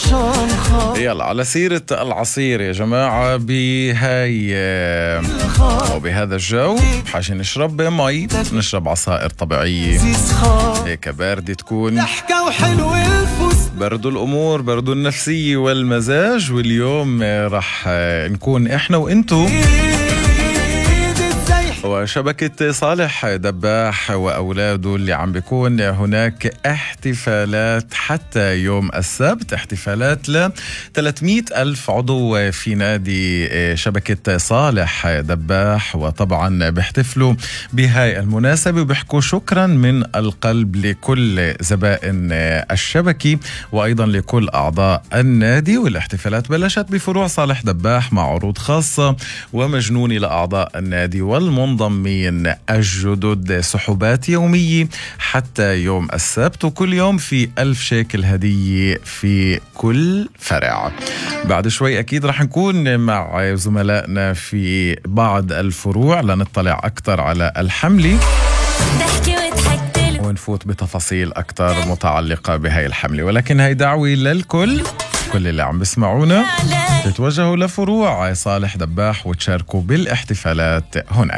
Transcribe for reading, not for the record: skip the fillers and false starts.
يلا على سيرة العصير يا جماعة، بهاي وبهذا الجو حاجة نشرب مي، نشرب عصائر طبيعية هيك باردة تكون، بردوا الأمور، بردوا النفسية والمزاج. واليوم رح نكون إحنا وإنتو وشبكة صالح دباح وأولاده اللي عم بيكون هناك احتفالات حتى يوم السبت، احتفالات ل 300 ألف عضو في نادي شبكة صالح دباح، وطبعا بيحتفلوا بهاي المناسبة وبيحكوا شكرا من القلب لكل زبائن الشبكة وأيضا لكل أعضاء النادي. والاحتفالات بلشت بفروع صالح دباح مع عروض خاصة ومجنونة لأعضاء النادي والمنظمين الجدد، سحوبات يومية حتى يوم السبت، وكل يوم في 1000 شيكل هدية في كل فرع. بعد شوي أكيد رح نكون مع زملائنا في بعض الفروع لنطلع أكتر على الحملة ونفوت بتفاصيل أكتر متعلقة بهاي الحملة، ولكن هاي دعوة للكل، كل اللي عم بسمعونا تتوجهوا لفروع صالح دباح وتشاركوا بالاحتفالات هناك.